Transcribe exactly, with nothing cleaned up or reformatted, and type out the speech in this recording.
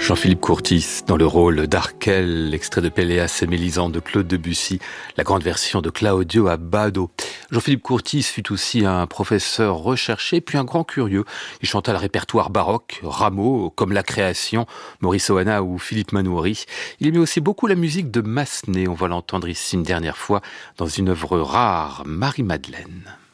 Jean-Philippe Courtis dans le rôle d'Arkel, extrait de Péléas et Mélisande de Claude Debussy, la grande version de Claudio Abbado. Jean-Philippe Courtis fut aussi un professeur recherché, puis un grand curieux. Il chanta le répertoire baroque, Rameau, comme La Création, Maurice Ohana ou Philippe Manoury. Il aimait aussi beaucoup la musique de Massenet. On va l'entendre ici une dernière fois dans une œuvre rare, Marie-Madeleine.